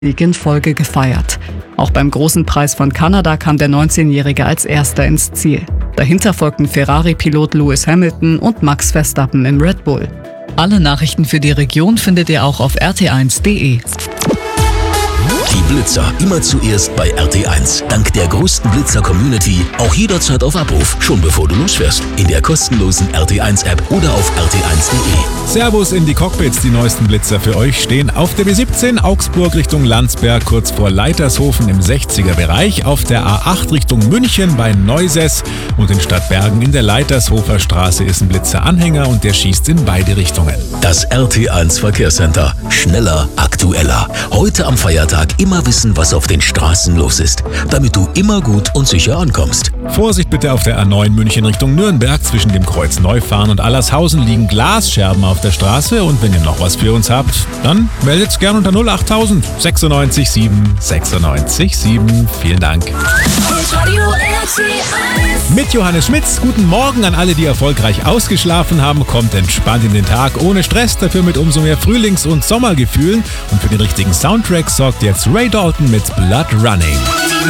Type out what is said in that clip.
Sieg in Folge gefeiert. Auch beim Großen Preis von Kanada kam der 19-Jährige als Erster ins Ziel. Dahinter folgten Ferrari-Pilot Lewis Hamilton und Max Verstappen im Red Bull. Alle Nachrichten für die Region findet ihr auch auf rt1.de. Die Blitzer immer zuerst bei RT1. Dank der größten Blitzer-Community auch jederzeit auf Abruf, schon bevor du losfährst. In der kostenlosen RT1-App oder auf rt1.de. Servus in die Cockpits, die neuesten Blitzer für euch stehen auf der B17 Augsburg Richtung Landsberg, kurz vor Leitershofen im 60er-Bereich, auf der A8 Richtung München bei Neuses und in Stadtbergen in der Leitershofer Straße ist ein Blitzer-Anhänger und der schießt in beide Richtungen. Das RT1 Verkehrscenter. Schneller, aktueller. Heute am Feiertag immer wissen, was auf den Straßen los ist, damit du immer gut und sicher ankommst. Vorsicht bitte auf der A9 München Richtung Nürnberg. Zwischen dem Kreuz Neufahren und Allershausen liegen Glasscherben auf der Straße. Und wenn ihr noch was für uns habt, dann meldet's gern unter 08000 96 7 96 7. Vielen Dank. Mit Johannes Schmitz. Guten Morgen an alle, die erfolgreich ausgeschlafen haben. Kommt entspannt in den Tag, ohne Stress, dafür mit umso mehr Frühlings- und Sommergefühlen. Und für den richtigen Soundtrack sorgt jetzt Ray Dalton mit Blood Running.